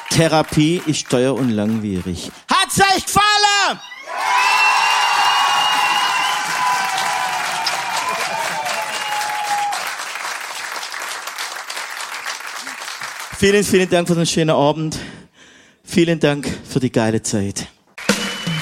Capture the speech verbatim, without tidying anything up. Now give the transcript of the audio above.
Therapie ist teuer und langwierig. Hat's euch gefallen? Vielen, vielen Dank für den schönen Abend. Vielen Dank für die geile Zeit.